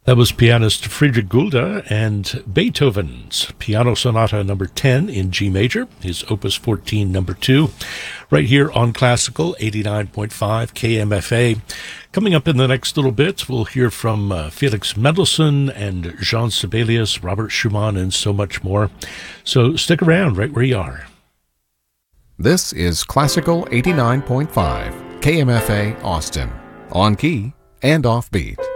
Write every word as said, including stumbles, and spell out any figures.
That was pianist Friedrich Gulda and Beethoven's Piano Sonata number ten in G major, his Opus fourteen number two, right here on Classical eighty-nine point five K M F A. Coming up in the next little bit, we'll hear from uh, Felix Mendelssohn and Jean Sibelius, Robert Schumann, and so much more. So stick around right where you are. This is Classical eighty-nine point five K M F A Austin, on key and offbeat.